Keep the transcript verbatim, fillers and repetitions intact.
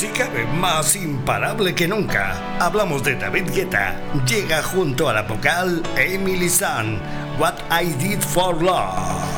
si cabe, más imparable que nunca. Hablamos de David Guetta. Llega junto a la vocal Emily Sand, What I Did for Love.